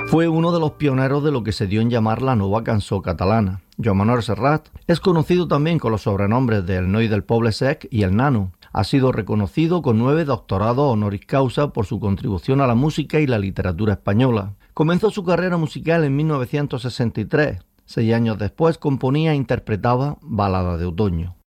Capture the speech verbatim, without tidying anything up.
Fue uno de los pioneros de lo que se dio en llamar la nova cançó catalana. Joan Manuel Serrat es conocido también con los sobrenombres de El Noi del Poble Sec y El Nano. Ha sido reconocido con nueve doctorados honoris causa por su contribución a la música y la literatura española. Comenzó su carrera musical en mil novecientos sesenta y tres. Seis años después componía e interpretaba Balada de Otoño.